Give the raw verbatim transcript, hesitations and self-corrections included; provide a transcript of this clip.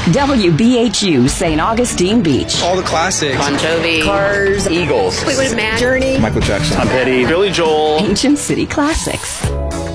W B H U Saint Augustine Beach. All the classics. Bon Jovi. Cars. Eagles. Fleetwood Mac. Journey. Michael Jackson. Tom Petty. Billy Joel. Ancient City Classics.